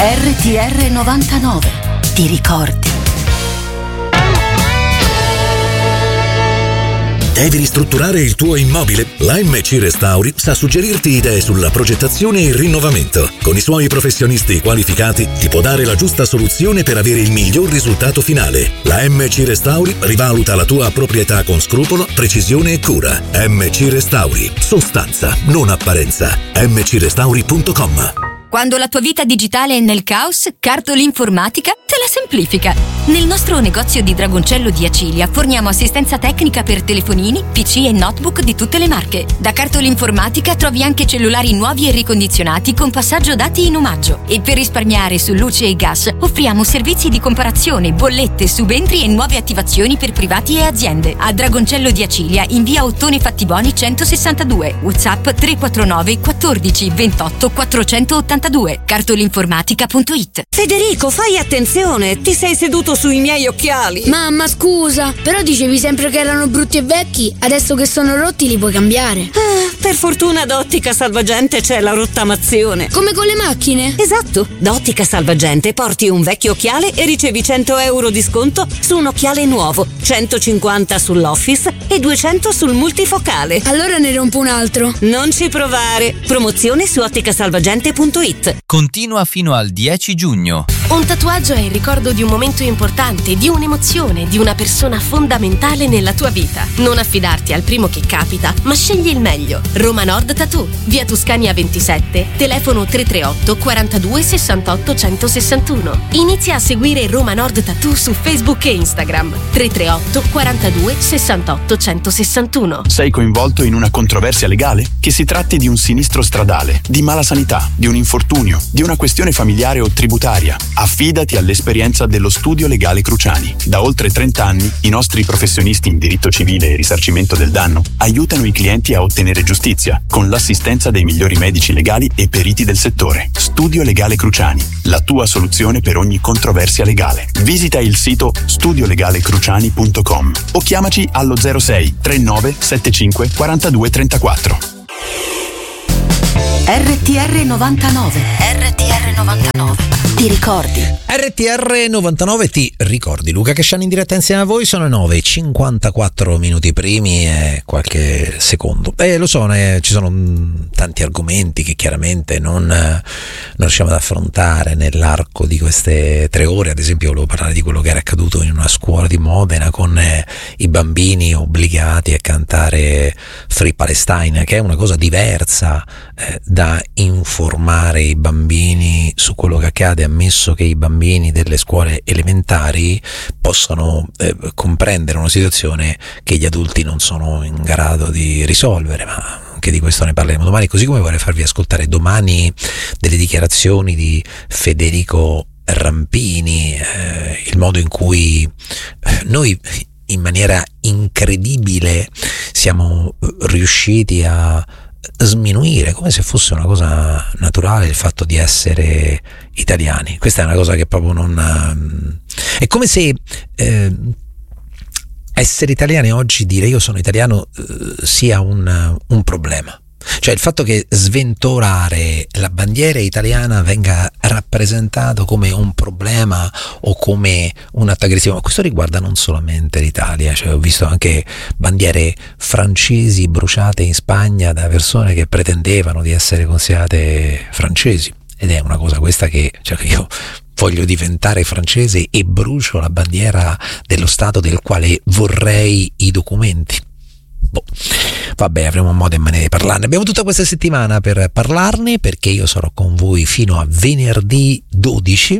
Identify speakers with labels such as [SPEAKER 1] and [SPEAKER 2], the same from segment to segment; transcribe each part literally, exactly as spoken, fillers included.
[SPEAKER 1] R T R novantanove. Ti ricordi?
[SPEAKER 2] Devi ristrutturare il tuo immobile? La M C Restauri sa suggerirti idee sulla progettazione e il rinnovamento. Con i suoi professionisti qualificati ti può dare la giusta soluzione per avere il miglior risultato finale. La M C Restauri rivaluta la tua proprietà con scrupolo, precisione e cura. M C Restauri. Sostanza, non apparenza. m c restauri punto com.
[SPEAKER 3] Quando la tua vita digitale è nel caos, Cartolinformatica te la semplifica. Nel nostro negozio di Dragoncello di Acilia forniamo assistenza tecnica per telefonini, P C e notebook di tutte le marche. Da Cartolinformatica trovi anche cellulari nuovi e ricondizionati con passaggio dati in omaggio. E per risparmiare su luce e gas offriamo servizi di comparazione, bollette, subentri e nuove attivazioni per privati e aziende. A Dragoncello di Acilia in via Ottone Fattiboni centosessantadue. WhatsApp tre quattro nove quattordici ventotto quattrocentottantadue. Cartolinformatica punto it.
[SPEAKER 4] Federico, fai attenzione, ti sei seduto sui miei occhiali.
[SPEAKER 5] Mamma, scusa, però dicevi sempre che erano brutti e vecchi, adesso che sono rotti li puoi cambiare.
[SPEAKER 4] Ah, per fortuna da Ottica Salvagente c'è la rottamazione.
[SPEAKER 5] Come con le macchine?
[SPEAKER 4] Esatto, da Ottica Salvagente porti un vecchio occhiale e ricevi cento euro di sconto su un occhiale nuovo, centocinquanta sull'Office e duecento sul multifocale.
[SPEAKER 5] Allora ne rompo un altro.
[SPEAKER 4] Non ci provare. Promozione su ottica salvagente punto it.
[SPEAKER 6] Continua fino al dieci giugno.
[SPEAKER 7] Un tatuaggio è il ricordo di un momento importante, di un'emozione, di una persona fondamentale nella tua vita. Non affidarti al primo che capita, ma scegli il meglio. Roma Nord Tattoo, via Tuscania ventisette, telefono tre tre otto quarantadue sessantotto centosessantuno. Inizia a seguire Roma Nord Tattoo su Facebook e Instagram. tre tre otto quarantadue sessantotto centosessantuno.
[SPEAKER 8] Sei coinvolto in una controversia legale? Che si tratti di un sinistro stradale, di mala sanità, di un infortunio, di una questione familiare o tributaria. Affidati all'esperienza dello Studio Legale Cruciani. Da oltre trenta anni i nostri professionisti in diritto civile e risarcimento del danno aiutano i clienti a ottenere giustizia con l'assistenza dei migliori medici legali e periti del settore. Studio Legale Cruciani, la tua soluzione per ogni controversia legale. Visita il sito studio legale cruciani punto com o chiamaci allo zero sei trentanove settantacinque quarantadue trentaquattro.
[SPEAKER 1] R T R novantanove. R T R novantanove. Ti ricordi?
[SPEAKER 9] R T R novantanove ti ricordi. Luca Casciani in diretta insieme a voi. Sono nove e cinquantaquattro minuti primi e qualche secondo. E lo so, ne, ci sono mh, tanti argomenti che chiaramente non, non riusciamo ad affrontare nell'arco di queste tre ore. Ad esempio volevo parlare di quello che era accaduto in una scuola di Modena con eh, i bambini obbligati a cantare Free Palestine, che è una cosa diversa eh, da informare i bambini su quello che accade, ammesso che i bambini delle scuole elementari possano eh, comprendere una situazione che gli adulti non sono in grado di risolvere, ma anche di questo ne parleremo domani, così come vorrei farvi ascoltare domani delle dichiarazioni di Federico Rampini, eh, il modo in cui eh, noi in maniera incredibile siamo riusciti a sminuire, come se fosse una cosa naturale, il fatto di essere italiani. Questa è una cosa che proprio non... È come se eh, essere italiani oggi, dire io sono italiano, eh, sia un, un problema. Cioè il fatto che sventolare la bandiera italiana venga rappresentato come un problema o come un atto aggressivo, ma questo riguarda non solamente l'Italia, cioè ho visto anche bandiere francesi bruciate in Spagna da persone che pretendevano di essere considerate francesi, ed è una cosa questa che, cioè, io voglio diventare francese e brucio la bandiera dello Stato del quale vorrei i documenti. Boh. Vabbè, avremo modo e maniera di parlarne. Abbiamo tutta questa settimana per parlarne, perché io sarò con voi fino a venerdì dodici,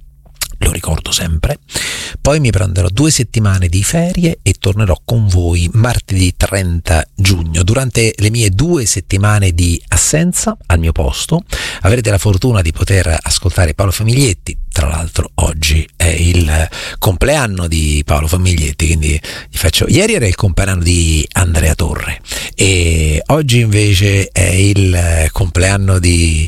[SPEAKER 9] lo ricordo sempre. Poi mi prenderò due settimane di ferie e tornerò con voi martedì trenta giugno. Durante le mie due settimane di assenza al mio posto avrete la fortuna di poter ascoltare Paolo Famiglietti. Tra l'altro oggi è il compleanno di Paolo Famiglietti, quindi gli faccio... Ieri era il compleanno di Andrea Torre e oggi invece è il compleanno di,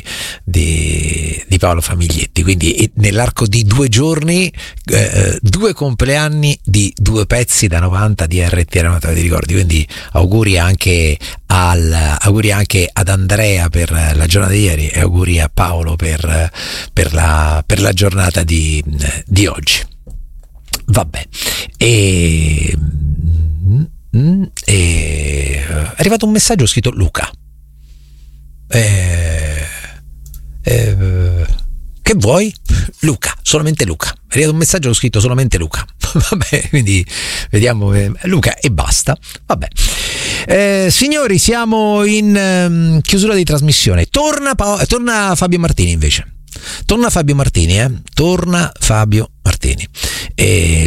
[SPEAKER 9] di, di Paolo Famiglietti, quindi nell'arco di due giorni eh, due compleanni di due pezzi da novanta di R T R novanta, ti ricordi? Quindi auguri anche al, auguri anche ad Andrea per la giornata di ieri e auguri a Paolo per, per, la, per la giornata di, di oggi. Vabbè, e, e è arrivato un messaggio scritto Luca. Eh, eh, che vuoi? Luca, solamente Luca. È arrivato un messaggio scritto solamente Luca. Vabbè, quindi vediamo eh, Luca e basta. Vabbè. Eh, signori, siamo in um, chiusura di trasmissione. Torna, pa- torna Fabio Martini invece. Torna Fabio Martini, eh? Torna Fabio Martini. E,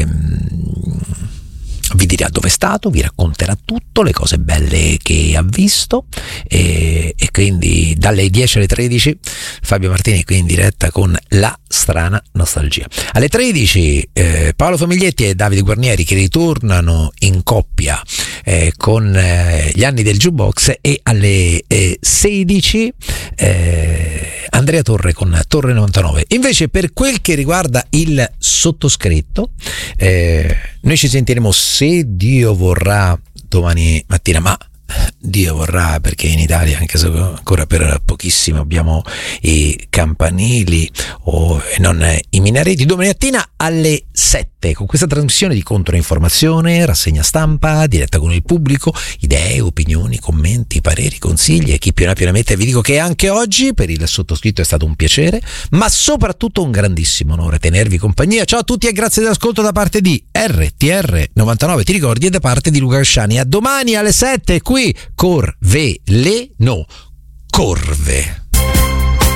[SPEAKER 9] vi dirà dove è stato, vi racconterà tutto, le cose belle che ha visto e, e quindi dalle dieci alle tredici Fabio Martini qui in diretta con La Strana Nostalgia. Alle tredici eh, Paolo Famiglietti e Davide Guarnieri che ritornano in coppia eh, con eh, gli anni del jukebox, e alle eh, sedici eh, Andrea Torre con Torre novantanove. Invece per quel che riguarda il sottoscritto eh, noi ci sentiremo, se Dio vorrà, domani mattina, ma Dio vorrà, perché in Italia, anche se ancora per pochissimo abbiamo i campanili o non i minareti, domani mattina alle sette con questa trasmissione di controinformazione, rassegna stampa, diretta con il pubblico, idee, opinioni, commenti, pareri, consigli e chi più ne ha più ne mette. Vi dico che anche oggi per il sottoscritto è stato un piacere, ma soprattutto un grandissimo onore tenervi compagnia. Ciao a tutti e grazie dell'ascolto da parte di R T R novantanove, ti ricordi, e da parte di Luca Casciani. A domani alle sette qui Corveleno Corve.